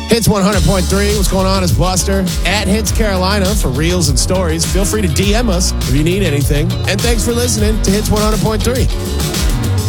Hits 100.3. What's going on? It's Buster at Hits Carolina for reels and stories. Feel free to DM us if you need anything. And thanks for listening to Hits 100.3.